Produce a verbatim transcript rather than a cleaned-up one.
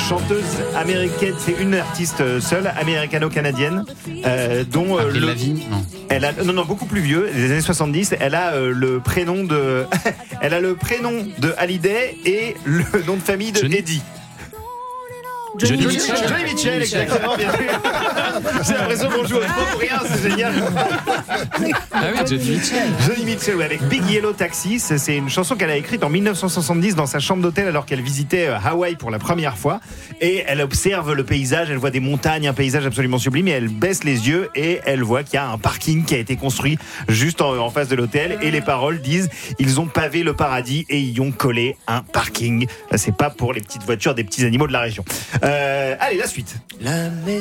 chanteuse américaine, c'est une artiste seule, américano-canadienne, euh, dont euh, le, Lavigne, non. Elle a, non, non, beaucoup plus vieux, des années soixante-dix. Elle a euh, le prénom de, elle a le prénom de Hallyday et le nom de famille de Johnny. Eddie. Johnny, Johnny Mitchell. Mitchell, Johnny Mitchell, exactement, bien vu. J'ai l'impression qu'on joue au sport pour rien, c'est génial. Ah oui, Johnny Mitchell. Johnny Mitchell, oui, avec Big Yellow Taxi. C'est une chanson qu'elle a écrite en dix-neuf cent soixante-dix dans sa chambre d'hôtel alors qu'elle visitait Hawaï pour la première fois. Et elle observe le paysage, elle voit des montagnes, un paysage absolument sublime, et elle baisse les yeux et elle voit qu'il y a un parking qui a été construit juste en, en face de l'hôtel. Et les paroles disent « Ils ont pavé le paradis et y ont collé un parking ». C'est pas pour les petites voitures des petits animaux de la région. Euh, allez, la suite. La maison